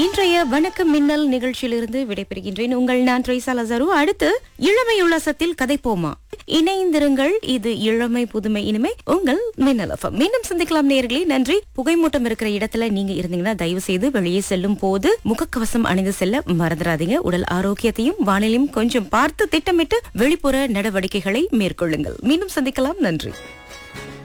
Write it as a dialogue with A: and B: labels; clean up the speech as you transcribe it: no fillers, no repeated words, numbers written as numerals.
A: இன்றைய வணக்கம் மின்னல் நிகழ்ச்சியிலிருந்து விடைபெறுகின்றேன். உங்கள் நான் ட்ரைசா லசாரு. அடுத்து இளமை உல்லாசத்தில் கதைப்போமா, இணைந்திருங்கள். இது இளமை புதுமை இனிமை உங்கள் மின்னல் எஃப்எம். மீண்டும் சந்திக்கலாம் நேயர்களே. நன்றி. புகைமூட்டம் இருக்கிற இடத்துல நீங்க இருந்தீங்கன்னா தயவு செய்து வெளியே செல்லும் போது முகக்கவசம் அணிந்து செல்ல மறந்துடாதீங்க. உடல் ஆரோக்கியத்தையும் வானிலையும் கொஞ்சம் பார்த்து திட்டமிட்டு வெளிப்புற நடவடிக்கைகளை மேற்கொள்ளுங்கள். மீண்டும் சந்திக்கலாம். நன்றி.